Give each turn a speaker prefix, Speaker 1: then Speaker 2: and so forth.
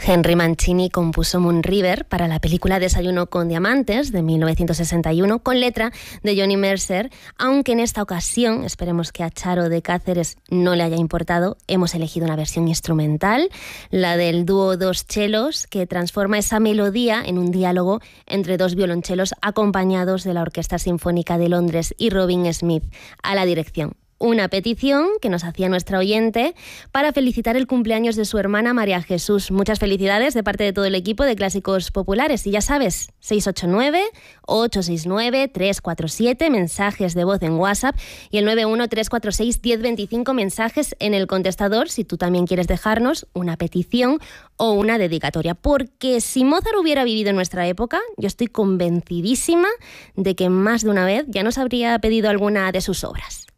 Speaker 1: Henry Mancini compuso Moon River para la película Desayuno con Diamantes de 1961 con letra de Johnny Mercer, aunque en esta ocasión, esperemos que a Charo de Cáceres no le haya importado, hemos elegido una versión instrumental, la del dúo Dos Chelos, que transforma esa melodía en un diálogo entre dos violonchelos acompañados de la Orquesta Sinfónica de Londres y Robin Smith a la dirección. Una petición que nos hacía nuestra oyente para felicitar el cumpleaños de su hermana María Jesús. Muchas felicidades de parte de todo el equipo de Clásicos Populares. Y ya sabes, 689-869-347, mensajes de voz en WhatsApp, y el 91-346-1025, mensajes en el contestador si tú también quieres dejarnos una petición o una dedicatoria. Porque si Mozart hubiera vivido en nuestra época, yo estoy convencidísima de que más de una vez ya nos habría pedido alguna de sus obras.